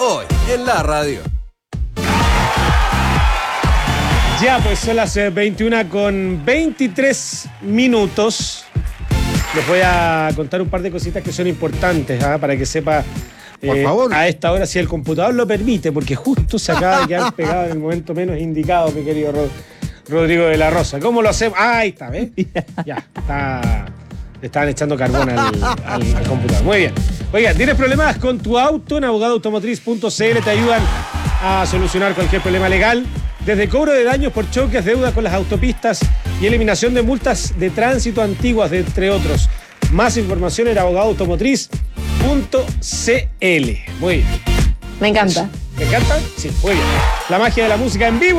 hoy en la radio. Ya, pues son las 21:23. Les voy a contar un par de cositas que son importantes, para que sepa, por favor, a esta hora, si el computador lo permite, porque justo se acaba de quedar pegado en el momento menos indicado, mi querido Rodrigo de la Rosa. ¿Cómo lo hacemos? Ahí está, ¿ves? Ya, está. Le estaban echando carbón al computador. Muy bien. Oiga, ¿tienes problemas con tu auto? En abogadoautomotriz.cl te ayudan a solucionar cualquier problema legal. Desde cobro de daños por choques, deudas con las autopistas y eliminación de multas de tránsito antiguas, entre otros. Más información en abogadoautomotriz.cl. Muy bien. Me encanta. ¿Me encanta? Sí, muy bien. La magia de la música en vivo.